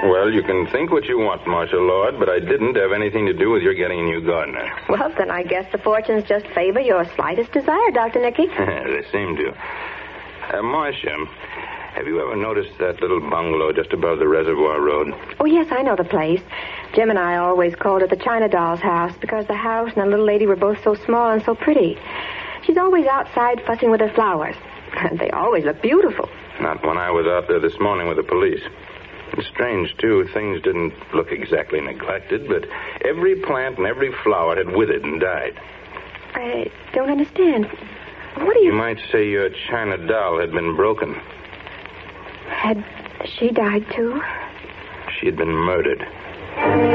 Well, you can think what you want, Marshal Lord, but I didn't have anything to do with your getting a new gardener. Well, then I guess the fortunes just favor your slightest desire, Dr. Nicky. They seem to. Marcia, have you ever noticed that little bungalow just above the Reservoir Road? Oh, yes, I know the place. Jim and I always called it the China Doll's house because the house and the little lady were both so small and so pretty. She's always outside fussing with her flowers. And they always look beautiful. Not when I was out there this morning with the police. It's strange, too. Things didn't look exactly neglected, but every plant and every flower had withered and died. I don't understand. What do you... You might say your China doll had been broken. Had she died, too? She had been murdered.